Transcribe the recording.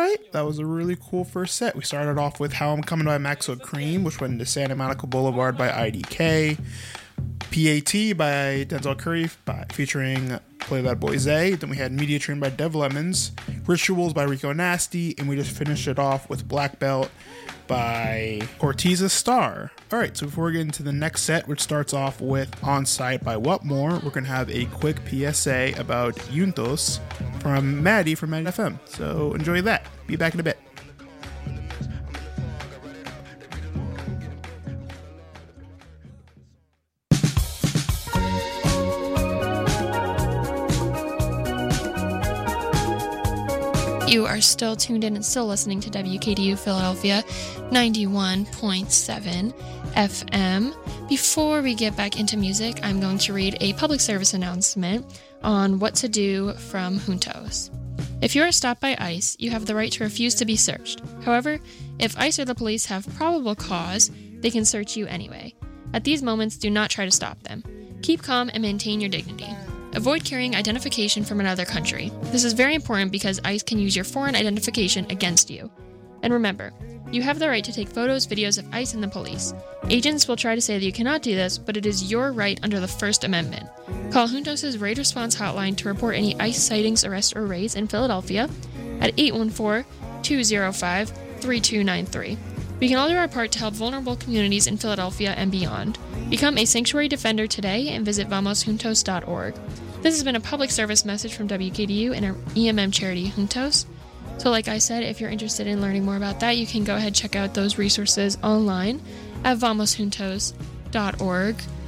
right, that was a really cool first set. We started off with How I'm Coming by Maxwell Cream, which went into Santa Monica Boulevard by IDK. PAT by Denzel Curry featuring Play That Boy Zay. Then we had Media Train by Dev Lemons, Rituals by Rico Nasty, and we just finished it off with Black Belt by Corteza Star. Alright, so before we get into the next set, which starts off with On Site by What More, we're going to have a quick PSA about Juntos from Maddie from Maddie FM. So enjoy that. Be back in a bit. You are still tuned in and still listening to WKDU Philadelphia 91.7 FM. Before we get back into music, I'm going to read a public service announcement on what to do from Juntos. If you are stopped by ICE, you have the right to refuse to be searched. However, if ICE or the police have probable cause, they can search you anyway. At these moments, do not try to stop them. Keep calm and maintain your dignity. Avoid carrying identification from another country. This is very important because ICE can use your foreign identification against you. And remember, you have the right to take photos, videos of ICE and the police. Agents will try to say that you cannot do this, but it is your right under the First Amendment. Call Juntos' Raid Response Hotline to report any ICE sightings, arrests, or raids in Philadelphia at 814-205-3293. We can all do our part to help vulnerable communities in Philadelphia and beyond. Become a sanctuary defender today and visit vamosjuntos.org. This has been a public service message from WKDU and our EMM charity Juntos. So like I said, if you're interested in learning more about that, you can go ahead and check out those resources online at vamosjuntos.org.